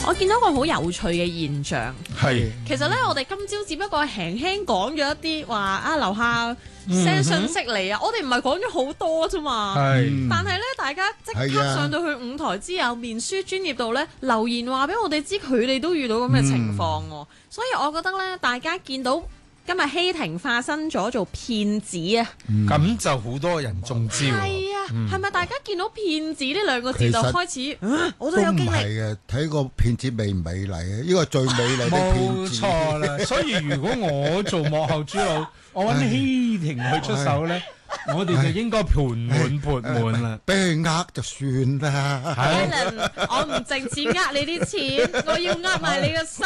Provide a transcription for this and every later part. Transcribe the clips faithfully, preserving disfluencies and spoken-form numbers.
我見到一個好有趣嘅現象， 係其實咧，我哋今朝只不過輕輕講咗一啲話啊，樓下 send 信息嚟啊，我哋唔係講咗好多啫嘛。 係， 但係咧，大家即刻上到去五台之友面書專頁度咧留言話俾我哋知，佢哋都遇到咁嘅情況喎。所以我覺得咧，大家見到今日希婷化身咗做騙子啊， 咁就好多人中招。 係啊，係咪大家見到騙子呢兩個字就開始？我都有經歷。 都唔係嘅，睇個騙子美唔美麗啊！呢個最美麗的騙子。 冇錯啦，所以如果我做幕後主腦，我揾希婷去出手咧，我哋就應該盤滿缽滿啦。 俾佢呃就算啦。 Alan，我唔淨止呃你啲錢，我要呃埋你嘅心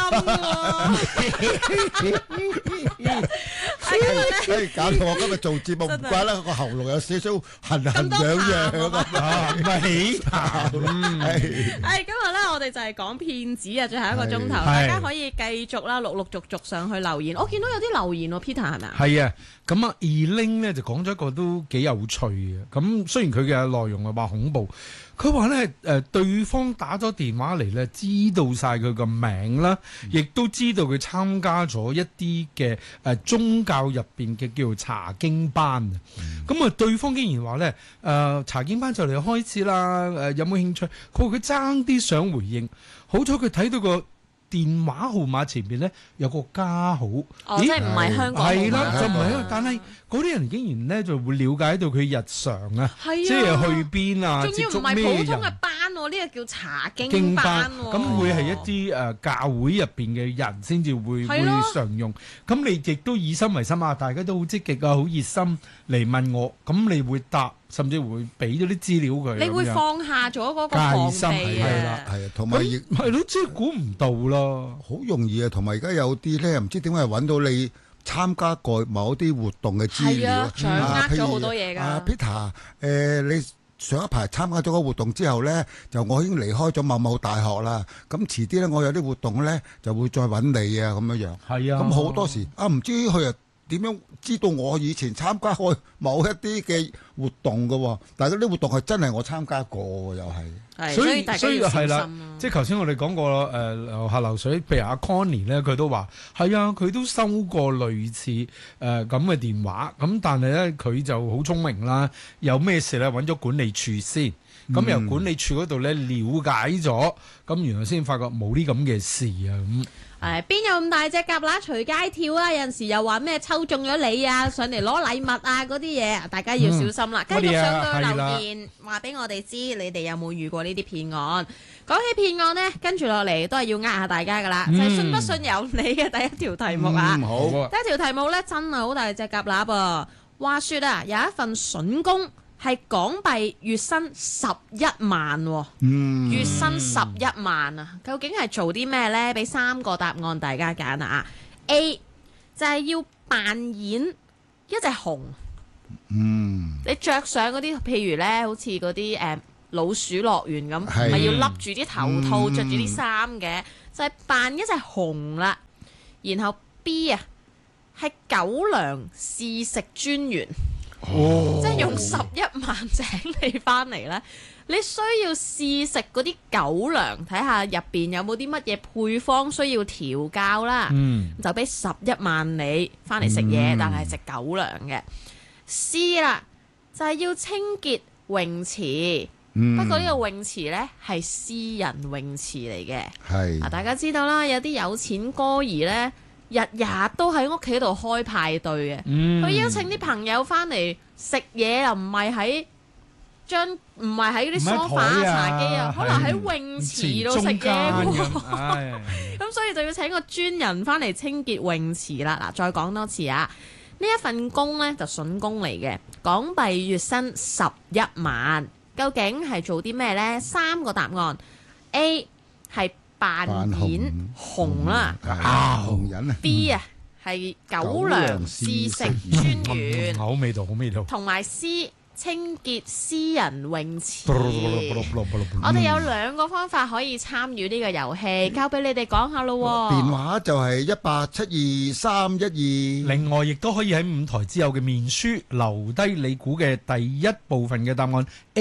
喎。係今日咧， 所以搞到我今日做節目唔怪啦，個喉嚨有少少痕痕癢癢啊！ 唔係起痰。 係今日咧，我哋就係講騙子啊！最後一個鐘頭，大家可以繼續啦，陸陸續續上去留言。我見到有啲留言喎 ，Peter 係咪啊？ 係啊，咁啊 Eling 咧就講咗一個都幾有趣嘅。咁雖然佢嘅內容係話恐怖，佢話咧誒對方打咗電話嚟咧，知道晒佢個名啦，亦都知道佢參加咗一啲嘅誒宗教入邊嘅叫做查經班啊。咁啊、嗯，對方竟然話咧誒查經班就嚟開始啦，誒、呃、有冇興趣？佢話佢爭啲想回應，好彩佢睇到個電話號碼前邊咧有個加號， 哦，即係唔係香港號碼？ 係啦，就唔係，但係嗰啲人竟然咧就會了解到佢日常啊，即係去邊啊， 仲要唔係普通嘅班喎，呢個叫查經班喎。 咁會係一啲誒教會入邊嘅人先至會會常用。咁你亦都以心為心啊，大家都好積極啊，好熱心嚟問我，咁你會答，甚至會俾咗啲資料佢。 你會放下咗嗰個防備啊， 係啦，係啊，同埋亦係咯，即係估唔到咯。 好容易啊，同埋而家有啲咧，唔知點解揾到你參加過某啲活動嘅資料， 啊，掌握咗好多嘢㗎。 啊 Peter，誒你上一排參加咗個活動之後咧，就我已經離開咗某某大學啦。咁遲啲咧，我有啲活動咧就會再揾你啊，咁樣樣。係啊，咁好多時啊，唔知佢又點樣知道我以前參加過某一啲嘅活動嘅？但係嗰啲活動係真係我參加過喎，又係。 所以所以係啦，即係頭先我哋講過誒樓下流水，譬如阿 Connie 咧，佢都話係啊，佢都收過類似誒咁嘅電話，咁但係咧佢就好聰明啦，有咩事咧揾咗管理處先，咁、嗯、由管理處嗰度咧了解咗，咁原來先發覺冇啲咁嘅事啊咁。 誒邊有咁大隻蛤乸隨街跳啊！有陣時又話咩抽中咗你啊，上嚟攞禮物啊嗰啲嘢，大家要小心啦。繼續上到留言話俾我哋知，你哋有冇遇過呢啲騙案？講起騙案呢，跟住落嚟都係要呃下大家噶啦，嗯、就係信不信由你嘅第一條題目啊！ 嗯、好， 第一條題目呢，真係好大隻蛤乸噃。話說啊，有一份筍工。係港幣月薪十一萬、哦，嗯、月薪十一萬啊！究竟係做啲咩呢？俾三個答案大家揀啊！A 就係要扮演一隻熊，嗯，你着上嗰啲，譬如呢，好似嗰啲誒老鼠樂園咁，咪是要笠住啲頭套，着住啲衫嘅，就係、是、扮一隻熊啦。然後 B 啊，係狗糧試食專員。哦、即係用十一萬請你翻嚟咧，你需要試食嗰啲狗糧，睇下入邊有冇啲乜嘢配方需要調教啦。嗯、就俾十一萬你翻嚟食嘢，嗯、但係食狗糧嘅。C 啦，就係、是、要清潔泳池，嗯、不過呢個泳池呢係私人泳池嚟嘅。係啊，大家知道啦，有啲有錢哥兒呢。日日都喺屋企度開派對嘅，佢、嗯、邀請啲朋友翻嚟食嘢，又唔係喺張，唔係喺啲梳化啊、茶幾啊，可能喺泳池度食嘢喎。咁所以就要請個專人翻嚟清潔泳池啦。嗱，再講多次啊，呢一份工呢就筍工嚟嘅，港幣月薪十一萬，究竟係做啲咩呢？三個答案 A 係。扮演熊啦， 啊熊人啊 B 啊係狗糧試食專員， 好味道，好味道。 同埋 C 清潔私人泳池。我哋有兩個方法可以參與呢個遊戲，交俾你哋講下咯。 電話就係一八七二三一二， 另外亦都可以喺五台之友嘅面書留低你估嘅第一部分嘅答案 A。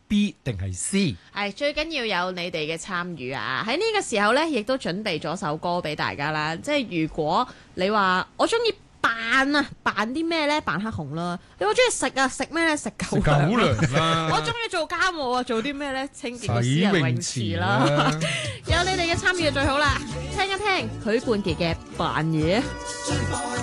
B 定係 C？ 係最緊要有你哋嘅參與啊！喺呢個時候呢，亦都準備咗首歌俾大家啦。即係如果你話我中意扮啊，扮啲咩呢？扮黑熊啦。你話中意食啊，食咩呢？食狗糧啦。我中意做家務啊，做啲咩呢？清潔個私人泳池啦。有你哋嘅參與就最好啦。聽一聽許冠傑嘅扮嘢。